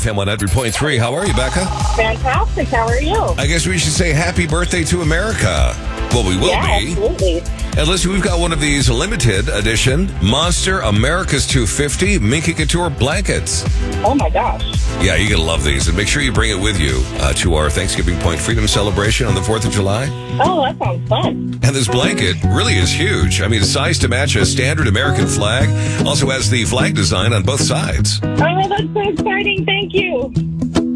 FM 100.3. How are you, Becca? Fantastic. How are you? I guess we should say happy birthday to America. Well, we will be. Absolutely. And listen, we've got one of these limited edition Monster America's 250 Minky Couture blankets. Oh, my gosh. Yeah, you're going to love these. And make sure you bring it with you to our Thanksgiving Point Freedom Celebration on the 4th of July. Oh, that sounds fun. And this blanket really is huge. I mean, it's sized to match a standard American flag. Also has the flag design on both sides. Oh, that's so exciting. Thank you.